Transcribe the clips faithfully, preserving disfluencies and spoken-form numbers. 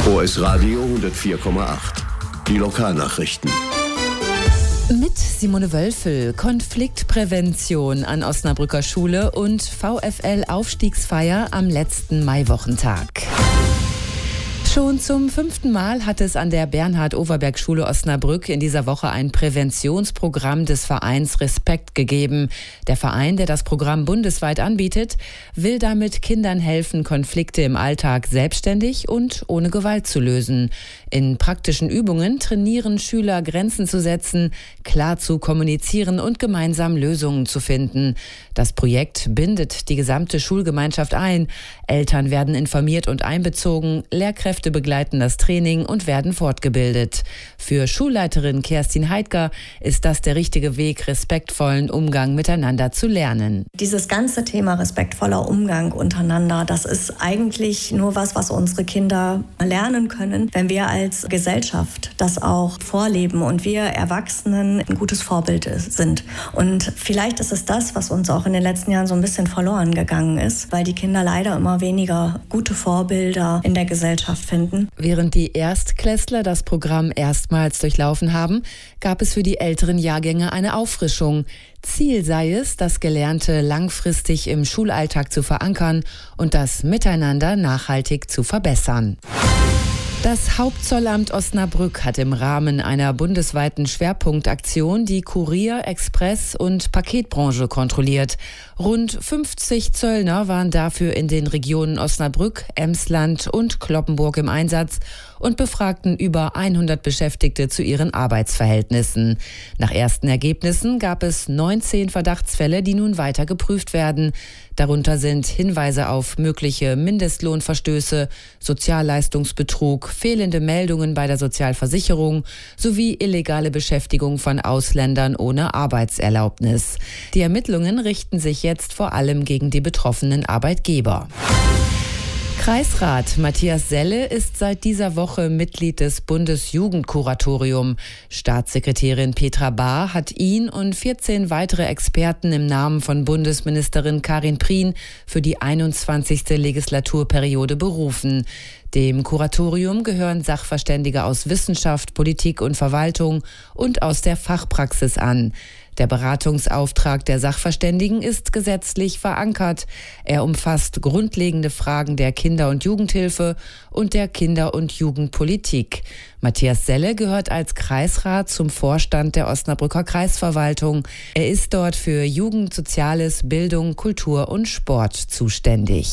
O S Radio hundertvier Komma acht. Die Lokalnachrichten. Mit Simone Wölfel, Konfliktprävention an Osnabrücker Schule und VfL-Aufstiegsfeier am letzten Maiwochentag. Schon zum fünften Mal hat es an der Bernhard-Overberg-Schule Osnabrück in dieser Woche ein Präventionsprogramm des Vereins Respekt gegeben. Der Verein, der das Programm bundesweit anbietet, will damit Kindern helfen, Konflikte im Alltag selbstständig und ohne Gewalt zu lösen. In praktischen Übungen trainieren Schüler, Grenzen zu setzen, klar zu kommunizieren und gemeinsam Lösungen zu finden. Das Projekt bindet die gesamte Schulgemeinschaft ein. Eltern werden informiert und einbezogen, Lehrkräfte begleiten das Training und werden fortgebildet. Für Schulleiterin Kerstin Heidger ist das der richtige Weg, respektvollen Umgang miteinander zu lernen. Dieses ganze Thema respektvoller Umgang untereinander, das ist eigentlich nur was, was unsere Kinder lernen können, wenn wir als Gesellschaft das auch vorleben und wir Erwachsenen ein gutes Vorbild sind. Und vielleicht ist es das, was uns auch in den letzten Jahren so ein bisschen verloren gegangen ist, weil die Kinder leider immer weniger gute Vorbilder in der Gesellschaft finden. Während die Erstklässler das Programm erstmals durchlaufen haben, gab es für die älteren Jahrgänge eine Auffrischung. Ziel sei es, das Gelernte langfristig im Schulalltag zu verankern und das Miteinander nachhaltig zu verbessern. Das Hauptzollamt Osnabrück hat im Rahmen einer bundesweiten Schwerpunktaktion die Kurier-, Express- und Paketbranche kontrolliert. Rund fünfzig Zöllner waren dafür in den Regionen Osnabrück, Emsland und Cloppenburg im Einsatz und befragten über hundert Beschäftigte zu ihren Arbeitsverhältnissen. Nach ersten Ergebnissen gab es neunzehn Verdachtsfälle, die nun weiter geprüft werden. Darunter sind Hinweise auf mögliche Mindestlohnverstöße, Sozialleistungsbetrug, fehlende Meldungen bei der Sozialversicherung sowie illegale Beschäftigung von Ausländern ohne Arbeitserlaubnis. Die Ermittlungen richten sich jetzt vor allem gegen die betroffenen Arbeitgeber. Kreisrat Matthias Selle ist seit dieser Woche Mitglied des Bundesjugendkuratorium. Staatssekretärin Petra Bahr hat ihn und vierzehn weitere Experten im Namen von Bundesministerin Karin Prien für die einundzwanzigste Legislaturperiode berufen. Dem Kuratorium gehören Sachverständige aus Wissenschaft, Politik und Verwaltung und aus der Fachpraxis an. Der Beratungsauftrag der Sachverständigen ist gesetzlich verankert. Er umfasst grundlegende Fragen der Kinder- und Jugendhilfe und der Kinder- und Jugendpolitik. Matthias Selle gehört als Kreisrat zum Vorstand der Osnabrücker Kreisverwaltung. Er ist dort für Jugend, Soziales, Bildung, Kultur und Sport zuständig.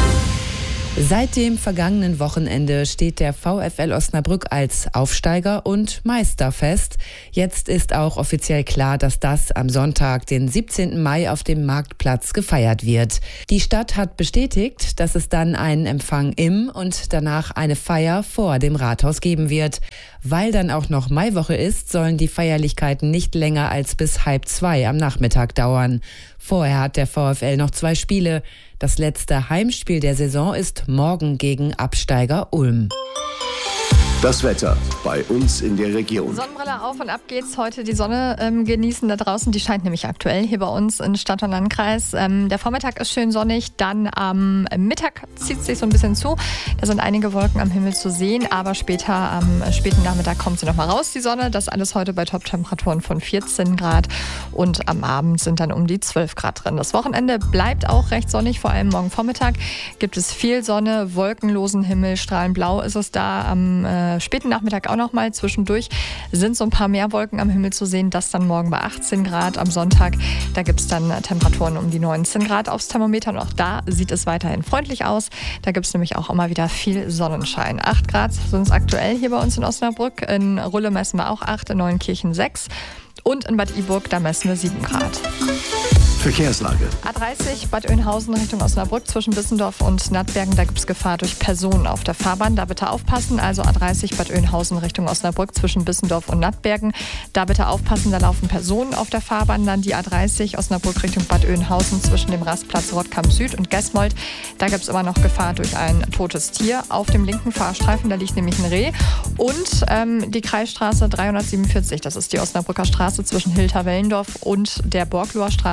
Seit dem vergangenen Wochenende steht der VfL Osnabrück als Aufsteiger und Meister fest. Jetzt ist auch offiziell klar, dass das am Sonntag, den siebzehnten Mai, auf dem Marktplatz gefeiert wird. Die Stadt hat bestätigt, dass es dann einen Empfang im und danach eine Feier vor dem Rathaus geben wird. Weil dann auch noch Maiwoche ist, sollen die Feierlichkeiten nicht länger als bis halb zwei am Nachmittag dauern. Vorher hat der VfL noch zwei Spiele. Das letzte Heimspiel der Saison ist morgen gegen Absteiger Ulm. Das Wetter bei uns in der Region. Sonnenbrille auf und ab geht's. Heute die Sonne ähm, genießen da draußen. Die scheint nämlich aktuell hier bei uns in Stadt und Landkreis. Ähm, der Vormittag ist schön sonnig. Dann am Mittag zieht es sich so ein bisschen zu. Da sind einige Wolken am Himmel zu sehen. Aber später am späten Nachmittag kommt sie nochmal raus, die Sonne. Das alles heute bei Top-Temperaturen von vierzehn Grad. Und am Abend sind dann um die zwölf Grad drin. Das Wochenende bleibt auch recht sonnig. Vor allem morgen Vormittag gibt es viel Sonne, wolkenlosen Himmel. Strahlend blau ist es da am äh, späten Nachmittag auch noch mal. Zwischendurch sind so ein paar mehr Wolken am Himmel zu sehen. Das dann morgen bei achtzehn Grad. Am Sonntag, da gibt es dann Temperaturen um die neunzehn Grad aufs Thermometer. Und auch da sieht es weiterhin freundlich aus. Da gibt es nämlich auch immer wieder viel Sonnenschein. acht Grad sind es aktuell hier bei uns in Osnabrück. In Rulle messen wir auch acht, in Neuenkirchen sechs. Und in Bad Iburg, da messen wir sieben Grad. Verkehrslage. A dreißig Bad Oeynhausen Richtung Osnabrück zwischen Bissendorf und Nattbergen. Da gibt es Gefahr durch Personen auf der Fahrbahn. Da bitte aufpassen. Also A dreißig Bad Oeynhausen Richtung Osnabrück zwischen Bissendorf und Nattbergen. Da bitte aufpassen. Da laufen Personen auf der Fahrbahn. Dann die A dreißig Osnabrück Richtung Bad Oeynhausen zwischen dem Rastplatz Rottkamp Süd und Gesmold. Da gibt es immer noch Gefahr durch ein totes Tier. Auf dem linken Fahrstreifen, da liegt nämlich ein Reh. Und ähm, die Kreisstraße dreihundertsiebenundvierzig. Das ist die Osnabrücker Straße zwischen Hilter-Wellendorf und der Borgloher Straße. Ist ab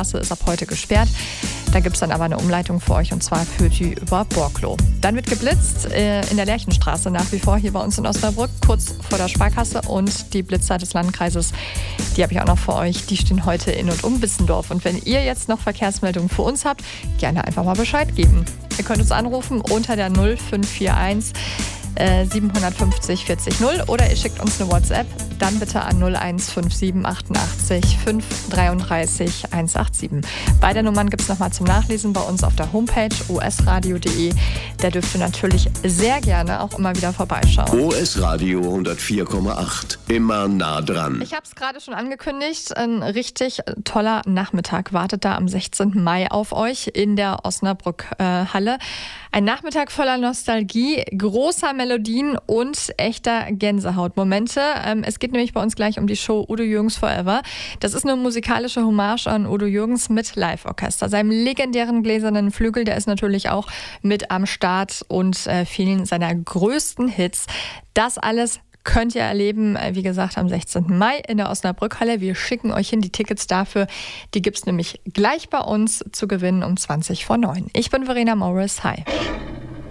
heute gesperrt. Da gibt es dann aber eine Umleitung für euch und zwar führt die über Borkloh. Dann wird geblitzt äh, in der Lerchenstraße nach wie vor hier bei uns in Osnabrück, kurz vor der Sparkasse, und die Blitzer des Landkreises, die habe ich auch noch für euch, die stehen heute in und um Bissendorf. Und wenn ihr jetzt noch Verkehrsmeldungen für uns habt, gerne einfach mal Bescheid geben. Ihr könnt uns anrufen unter der null fünf vier eins äh, siebenhundertfünfzig vierzig null oder ihr schickt uns eine WhatsApp, dann bitte an null eins fünf sieben achtundachtzig fünf dreiunddreißig hundertsiebenundachtzig. Beide Nummern gibt es nochmal zum Nachlesen bei uns auf der Homepage o s radio punkt de. Da dürft ihr natürlich sehr gerne auch immer wieder vorbeischauen. O S Radio hundertvier Komma acht. Immer nah dran. Ich habe es gerade schon angekündigt, ein richtig toller Nachmittag wartet da am sechzehnten Mai auf euch in der Osnabrück-Halle. Ein Nachmittag voller Nostalgie, großer Melodien und echter Gänsehautmomente. Ähm, es geht nämlich bei uns gleich um die Show Udo Jürgens Forever. Das ist eine musikalische Hommage an Udo Jürgens mit Live-Orchester. Seinem legendären gläsernen Flügel, der ist natürlich auch mit am Start und äh, vielen seiner größten Hits. Das alles könnt ihr erleben, wie gesagt, am sechzehnten Mai in der Osnabrück-Halle. Wir schicken euch hin die Tickets dafür. Die gibt es nämlich gleich bei uns zu gewinnen um zwanzig vor neun. Ich bin Verena Morris. Hi.